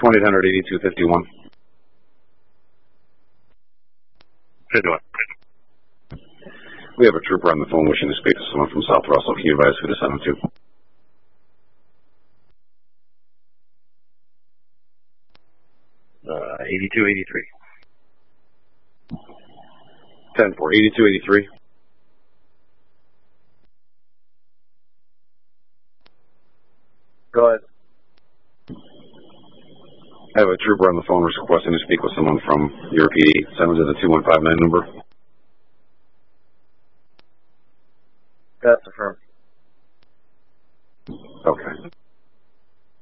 1-800-8251. How you doing? We have a trooper on the phone wishing to speak to someone from South Russell. Can you advise who to send him to? Uh, 8283. 10-4, 8283. Go ahead. I have a trooper on the phone requesting to speak with someone from your PD. Send him to the 2159 number. That's affirmed. Okay.